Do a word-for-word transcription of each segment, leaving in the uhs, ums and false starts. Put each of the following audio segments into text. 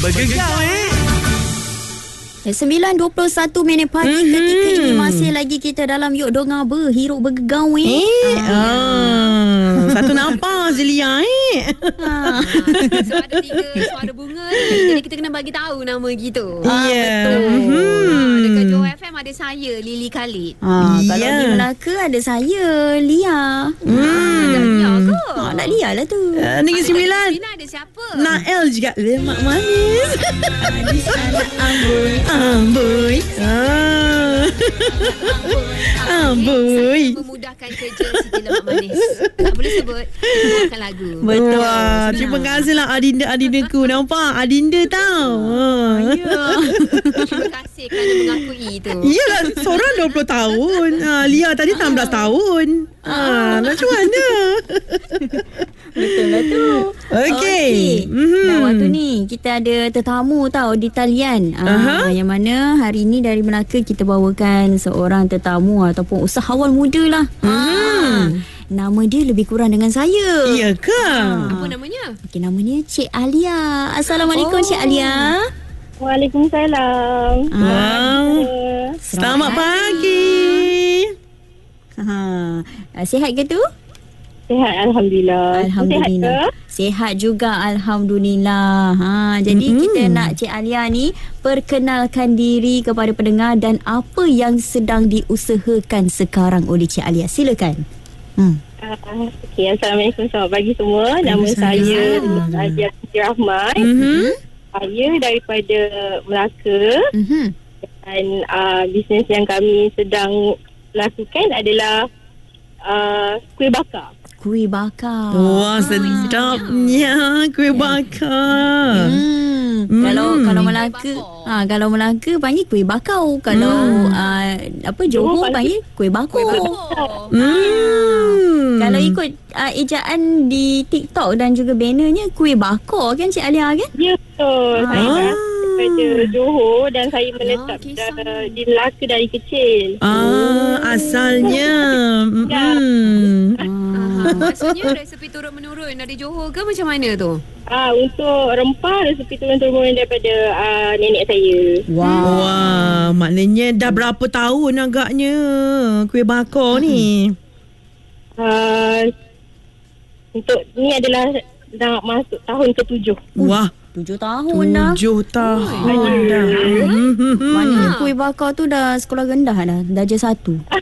Bergegar eh. sembilan dua puluh satu minit pagi mm-hmm. ketika ini masih lagi kita dalam Yuk Dengar Berhiruk Bergegar eh. Eh, ah. Satu nafas je Lia eh. Ha. So ada tiga suara bunga ni. Jadi kita kena bagi tahu nama gitu. Ah, yeah. Betul. Mm-hmm. Ha, dekat Johor F M ada saya Lily Khalid. Ha, yeah. Kalau di Melaka ada saya Lia. Hmm. Ha, dah Lia ke? Ha, nak Lia lah tu. Uh, Negeri Sembilan. Sembilan ada siapa? Nael juga. Lemak manis. Manis anak amboi. Amboi. Ah. Amboi. Memudahkan kerja Siti Lemak Manis. Tak boleh sebut. Kita bawakan lagu. Betul. Wah, terima kasihlah Adinda-adindaku. Nampak? Adinda tahu. Oh, ya. Terima kasih kerana mengakui itu. Iyalah, seorang dua puluh tahun. Ah, Lia tadi enam belas tahun. Ah, macam mana? Betul lah tu. Okey. Okay. Mm-hmm. Nah, waktu ni kita ada tetamu tau di talian. Uh-huh. Ah, yang mana hari ni dari Melaka kita bawakan seorang tetamu ataupun usahawan muda lah. Mm-hmm. Ah, nama dia lebih kurang dengan saya. Iya ke? Apa namanya? Okey, namanya Cik Alia. Assalamualaikum Oh. Cik Alia. Waalaikumsalam. Wow. Selamat pagi. Ha, sihat ke tu? Sihat, Alhamdulillah. Alhamdulillah. Sihat, Sihat juga, Alhamdulillah. Ha, jadi Mm-hmm. kita nak Cik Alia ni perkenalkan diri kepada pendengar dan apa yang sedang diusahakan sekarang oleh Cik Alia. Silakan. Hmm. uh, okay, Assalamualaikum. Selamat pagi semua. Nama saya Alia Putri Rahman. Mm-hmm. Saya daripada Melaka. Mm-hmm. Dan uh, bisnes yang kami sedang lakukan adalah uh, kuih bakar. Kuih bakar. Wah, sedapnya kuih bakar. Hmm. Hmm. Kalau kalau Melaka, ha, kalau Melaka panggil kuih bakau. Kalau Hmm. uh, apa Johor panggil kuih bakar. Oh. Hmm. Kalau ikut uh, ejaan di TikTok dan juga bannernya kuih bakar kan Cik Alia kan? Ya, betul. Ah. Saya daripada Johor dan saya menetap kisah. uh, di Melaka dari kecil. Ah, asalnya. Hmm. Aha, maksudnya resepi turun menurun dari Johor ke macam mana tu? Ah, untuk rempah resepi turun-turun daripada uh, nenek saya. Wow. Wah, maknanya dah berapa tahun agaknya kuih bakar ni? Uh, untuk ni adalah nak masuk tahun ketujuh. Wah, Tujuh tahun dah. tujuh tahun dah. Maknanya kuih bakar tu dah sekolah rendah dah. Darjah satu. Ha,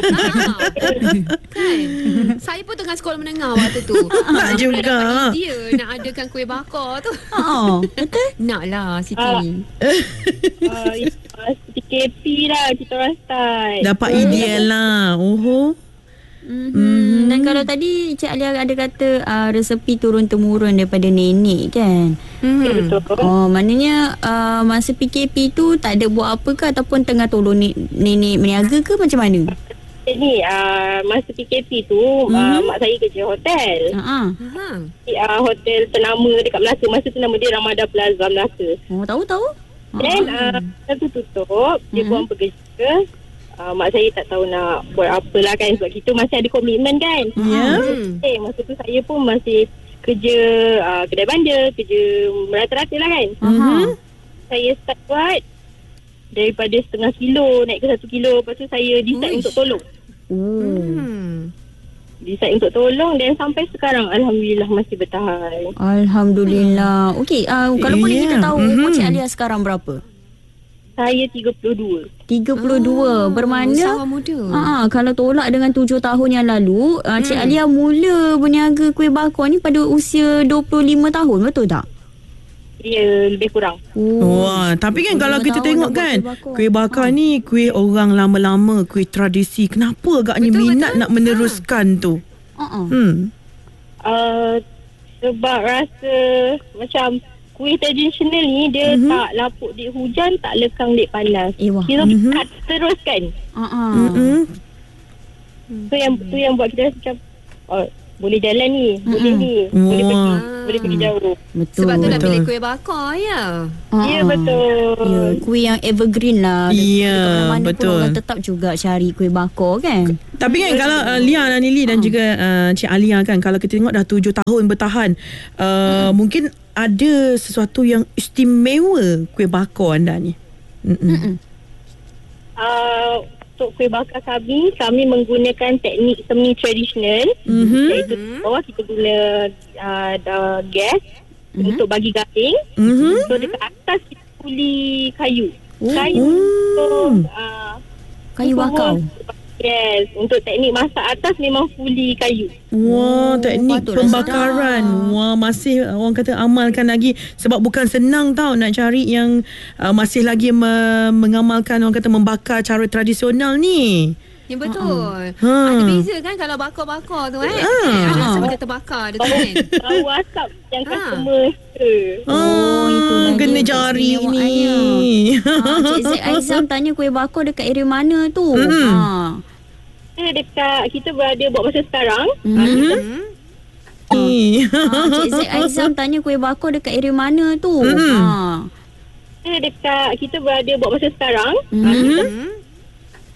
kan? Saya pun tengah sekolah menengah waktu tu. Tak juga. Dia nak adakan kuih bakar tu. Oh, betul? Nak lah Siti. Ah. uh, Seperti K P lah kita orang start. Dapat idea lah. Oh. Mm-hmm. Dan kalau tadi Cik Alia ada kata uh, resepi turun-temurun daripada nenek kan? Hmm. Betul. Oh, maknanya uh, masa P K P tu tak ada buat apa ke ataupun tengah tolong ne- nenek meniaga ke macam mana? Ni uh, masa P K P tu uh, Mhm. mak saya kerja hotel. Ha. Ha. Uh, hotel ternama dekat Melaka. Masa tu nama dia Ramadan Plaza Melaka. Oh, tahu tahu. Dan uh, masa tu tutup, dia Mhm. buang pekerja. Uh, mak saya tak tahu nak buat apa lah kan, sebab kita masih ada komitmen kan. Ya. Hmm. Eh, masa tu saya pun masih kerja uh, kedai bandar, kerja merata-rata lah kan. Aha. Saya start buat daripada setengah kilo naik ke satu kilo. Lepas tu saya decide Uish. untuk tolong. Oh. Hmm. Decide untuk tolong dan sampai sekarang Alhamdulillah masih bertahan. Alhamdulillah. Okey, uh, kalau boleh Yeah. kita tahu Mhm. umur Cik Alia sekarang berapa? Saya tiga puluh dua. tiga puluh dua. Ah, Bermakna usahawan muda. Ah, kalau tolak dengan tujuh tahun yang lalu, uh, Cik Alia mula berniaga kuih bakar ni pada usia dua puluh lima tahun, betul tak? Ya, lebih kurang. Oh. Wah, tapi kan kalau lima kita tahun tengok dah buat kan, kuih bakar. kuih bakar ni kuih orang lama-lama, kuih tradisi. Kenapa agaknya Betul, minat betul. nak meneruskan tu? Uh-uh. Hmm. Uh, sebab rasa macam kuih tradisional ni dia Mhm. tak lapuk di hujan, tak lekang di panas. Eh, wah. Kita Mhm. cut terus kan. Uh-uh. Mm-mm. Tu yang tu yang buat kita rasa macam oh, boleh jalan ni, boleh ni, boleh Wah. pergi, boleh pergi jauh. Betul. Sebab tu dah Betul. pilih kuih bakar ya. Ah, Ya, ah. betul. Ya, kuih yang evergreen lah. Dekat- Ya, dekat mana-mana pun betul. orang tetap juga cari kuih bakar kan. Tapi kan kalau uh, Lia dan Lily dan juga uh, Cik Alia kan, kalau kita tengok dah tujuh tahun bertahan, uh, mungkin ada sesuatu yang istimewa kuih bakar anda ni. Mm-mm. Uh, untuk kuih bakar kami, kami menggunakan teknik semi tradisional. Mhm. Iaitu bawah kita guna uh, uh, gas untuk bagi garing. Mhm. So dekat atas kita kuli kayu. Oh. Kayu Oh. untuk uh, Kayu semua- bakar. Yes, untuk teknik masak atas memang fully kayu. Wah, teknik patutlah pembakaran. sedap. Wah, masih orang kata amalkan lagi, sebab bukan senang tau nak cari yang uh, masih lagi me- mengamalkan orang kata membakar cara tradisional ni. Ya betul. Ha. Ada beza kan kalau bakar-bakar tu kan. Ha. Ada sampai kata bakar dia tu Bau, kan. bau asap yang Ah. customer suka. Oh, itulah kena dia jari keistimewaannya. ni. Ah, Cik Zaid Aizam tanya kuih bakar dekat area mana tu? Mm-mm. Ha. Kita dekat, kita berada buat masa sekarang. Hmm. Ni. Ah, Cik Zaid Aizam tanya kuih bakar dekat area mana tu? Mm-mm. Ha. Kita dekat, kita berada buat masa sekarang. Mm-hmm. Hmm.